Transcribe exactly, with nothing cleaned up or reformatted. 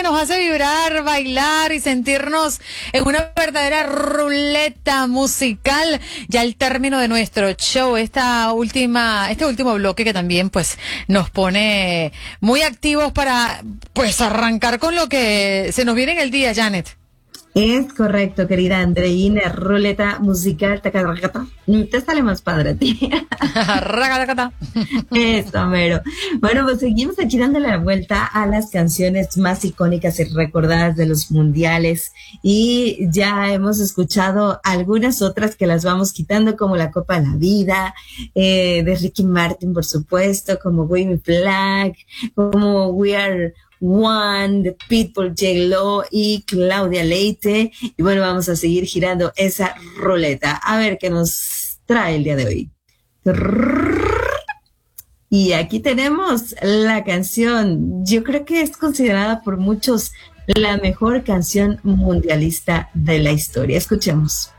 nos hace vibrar, bailar y sentirnos en una verdadera ruleta musical. Ya al término de nuestro show, esta última, este último bloque que también pues nos pone muy activos para pues arrancar con lo que se nos viene en el día, Janet. Es correcto, querida Andreina, ruleta musical, tacatacata. Te sale más padre a ti. Eso, mero. Bueno, pues seguimos aquí dándole la vuelta a las canciones más icónicas y recordadas de los mundiales, y ya hemos escuchado algunas otras que las vamos quitando, como La Copa de la Vida, eh, de Ricky Martin, por supuesto, como Wave Me Flag, como We Are One, de Pitbull, J-Lo y Claudia Leite. Y bueno, vamos a seguir girando esa ruleta. A ver qué nos trae el día de hoy. Y aquí tenemos la canción, yo creo que es considerada por muchos la mejor canción mundialista de la historia. Escuchemos.